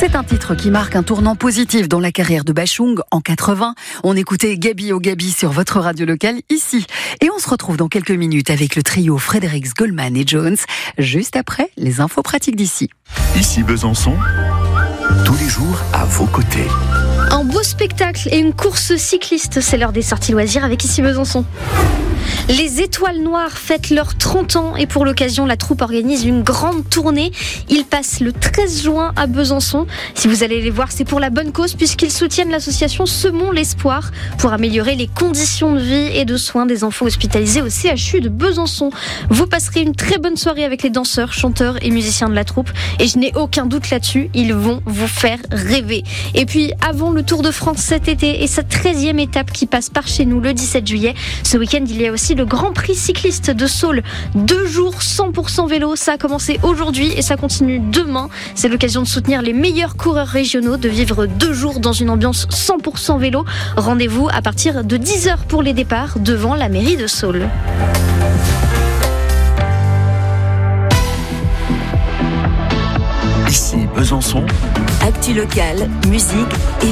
C'est un titre qui marque un tournant positif dans la carrière de Bachung en 80. On écoutait Gabi au Gabi sur votre radio locale ici. Et on se retrouve dans quelques minutes avec le trio Fredericks, Goldman et Jones, juste après les infos pratiques d'ici. Ici Besançon, tous les jours à vos côtés. Un beau spectacle et une course cycliste, c'est l'heure des sorties loisirs avec Ici Besançon. Les Étoiles Noires fêtent leurs 30 ans et pour l'occasion, la troupe organise une grande tournée. Ils passent le 13 juin à Besançon. Si vous allez les voir, c'est pour la bonne cause puisqu'ils soutiennent l'association Semons l'Espoir pour améliorer les conditions de vie et de soins des enfants hospitalisés au CHU de Besançon. Vous passerez une très bonne soirée avec les danseurs, chanteurs et musiciens de la troupe et je n'ai aucun doute là-dessus, ils vont vous faire rêver. Et puis, avant le Tour de France cet été et sa 13e étape qui passe par chez nous le 17 juillet, ce week-end, il y a aussi le Grand Prix cycliste de Saules. 2 jours 100% vélo, ça a commencé aujourd'hui et ça continue demain. C'est l'occasion de soutenir les meilleurs coureurs régionaux, de vivre 2 jours dans une ambiance 100% vélo. Rendez-vous à partir de 10h pour les départs devant la mairie de Saules. Ici Besançon, actu locale, musique et